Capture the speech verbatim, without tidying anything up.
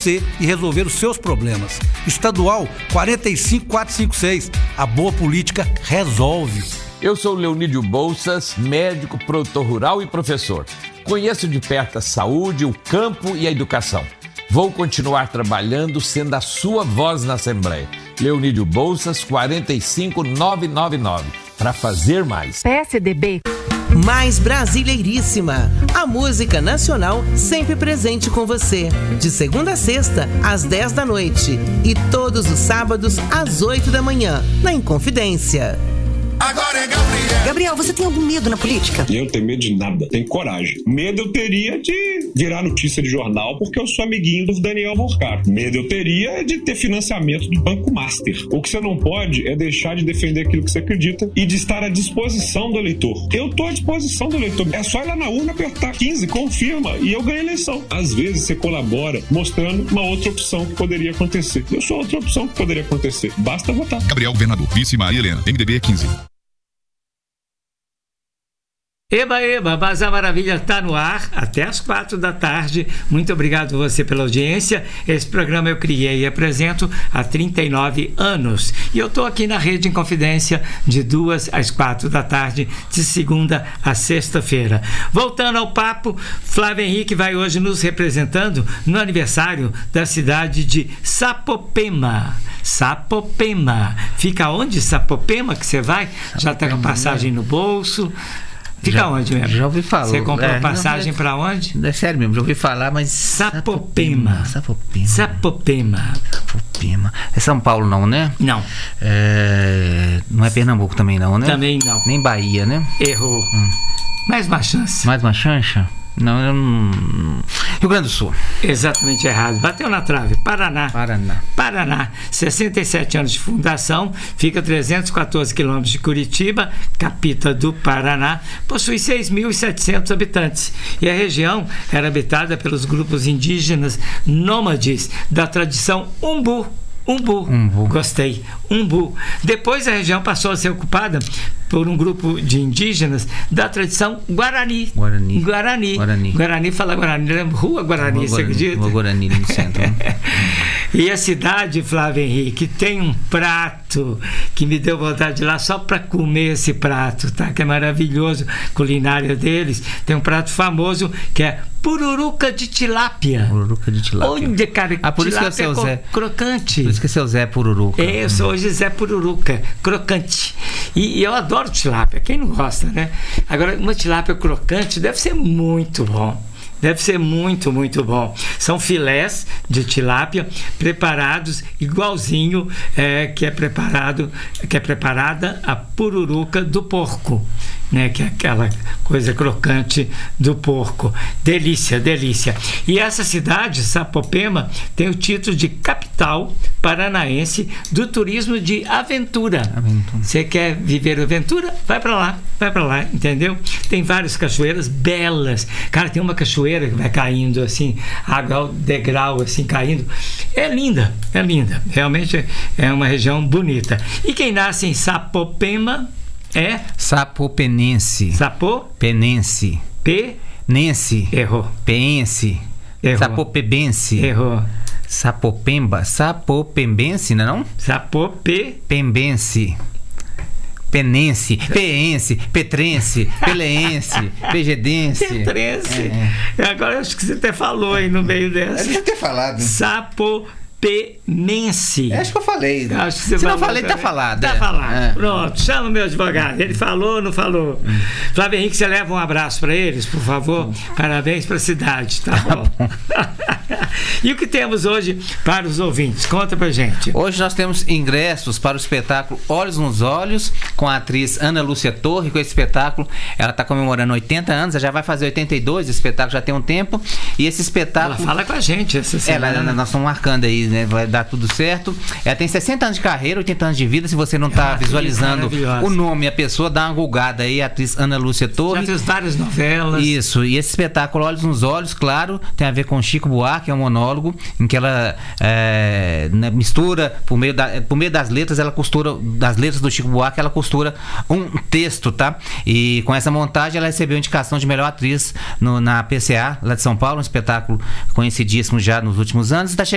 você e resolver os seus problemas. Estadual quarenta e cinco quatrocentos e cinquenta e seis. A boa política resolve. Eu sou Leonídio Bolsas, médico, produtor rural e professor. Conheço de perto a saúde, o campo e a educação. Vou continuar trabalhando sendo a sua voz na Assembleia. Leonídio Bolsas, quarenta e cinco novecentos e noventa e nove. Para fazer mais. P S D B. Mais Brasileiríssima. A música nacional sempre presente com você. De segunda a sexta, às dez da noite. E todos os sábados, às oito da manhã. Na Inconfidência. Agora é Gabriel. Gabriel, você tem algum medo na política? Eu não tenho medo de nada, tenho coragem. Medo eu teria de virar notícia de jornal porque eu sou amiguinho do Daniel Morcaro. Medo eu teria de ter financiamento do Banco Master. O que você não pode é deixar de defender aquilo que você acredita e de estar à disposição do eleitor. Eu estou à disposição do eleitor. É só ir lá na urna, apertar quinze, confirma, e eu ganho a eleição. Às vezes você colabora mostrando uma outra opção que poderia acontecer. Eu sou outra opção que poderia acontecer. Basta votar. Gabriel Governador, vice Maria Helena, M D B quinze. Eba, eba, Bazar Maravilha está no ar até as quatro da tarde. Muito obrigado a você pela audiência. Esse programa eu criei e apresento há trinta e nove anos. E eu estou aqui na Rede Inconfidência de duas às quatro da tarde, de segunda a sexta-feira. Voltando ao papo, Flávio Henrique vai hoje nos representando no aniversário da cidade de Sapopema. Sapopema. Fica onde Sapopema que você vai? Já está com passagem no bolso? Fica já, onde mesmo? Já ouvi falar. Você comprou é, passagem é, para onde? É sério mesmo, já ouvi falar, mas... Sapopema. Sapopema. Sapopema. Sapopema. É São Paulo não, né? Não. É, não é Pernambuco também não, né? Também não. Nem Bahia, né? Errou. Hum. Mais uma chance. Mais uma chance? Não, eu não... Rio Grande do Sul. Exatamente errado. Bateu na trave. Paraná. Paraná. Paraná. sessenta e sete anos de fundação. Fica a trezentos e quatorze quilômetros de Curitiba, capital do Paraná. Possui seis mil e setecentos habitantes. E a região era habitada pelos grupos indígenas nômades da tradição Umbu. Umbu. Umbu. Gostei. Umbu. Depois a região passou a ser ocupada por um grupo de indígenas da tradição Guarani. Guarani. Guarani. Guarani. Guarani fala Guarani. Rua Guarani, Rua você Guarani, acredita? Rua Guarani no centro. E a cidade, Flávio Henrique, tem um prato que me deu vontade de ir lá só para comer esse prato, tá? Que é maravilhoso. Culinária deles. Tem um prato famoso que é pururuca de tilápia. Pururuca de tilápia. Onde, cara, ah, por isso que é o seu é Zé. Crocante. Por isso que é seu Zé Pururuca. É, eu sou hoje Zé Pururuca, crocante. E, e eu adoro tilápia, quem não gosta, né? Agora, uma tilápia crocante deve ser muito bom. Deve ser muito, muito bom. São filés de tilápia preparados igualzinho é, que é preparado, que é preparada a pururuca do porco, né? Que é aquela coisa crocante do porco. Delícia, delícia. E essa cidade, Sapopema, tem o título de capital paranaense do turismo de aventura. Aventura. Você quer viver aventura? Vai para lá, vai para lá, entendeu? Tem várias cachoeiras belas. Cara, tem uma cachoeira que vai caindo assim, água ao degrau assim caindo. É linda, é linda. Realmente é uma região bonita. E quem nasce em Sapopema é Sapopenense. Sapopenense. P Nense. Errou. Pense. Errou. Sapopebense. Errou. Sapopemba. Sapopembense, não é não? Sapope. Pembense. Penense, Peense, Petrense, Peleense, Pegedense. Petrense. É. Agora acho que você até falou aí no meio dessa. Eu deve ter falado. Sapopenense. Acho que eu falei. Acho que você Se falou, não falei, tá falado. Tá é. falado. É. Pronto, chama o meu advogado. Ele falou ou não falou? Hum. Flávio Henrique, você leva um abraço para eles, por favor. Hum. Parabéns para a cidade, tá bom? E o que temos hoje para os ouvintes? Conta pra gente. Hoje nós temos ingressos para o espetáculo Olhos nos Olhos, com a atriz Ana Lúcia Torre. Com esse espetáculo, ela está comemorando oitenta anos, ela já vai fazer oitenta e dois, esse espetáculo já tem um tempo. E esse espetáculo... Ela fala com a gente essa semana. Ela, nós estamos marcando aí, né? Vai dar tudo certo. Ela tem sessenta anos de carreira, oitenta anos de vida. Se você não está é visualizando o nome e a pessoa, dá uma gulgada aí, a atriz Ana Lúcia Torre. Já fez várias novelas. Isso, e esse espetáculo Olhos nos Olhos, claro, tem a ver com Chico Buarque, que é um monólogo, em que ela é, né, mistura, por meio, da, por meio das letras, ela costura, das letras do Chico Buarque, ela costura um texto, tá? E com essa montagem ela recebeu indicação de melhor atriz no, na P C A, lá de São Paulo, um espetáculo conhecidíssimo já nos últimos anos. Está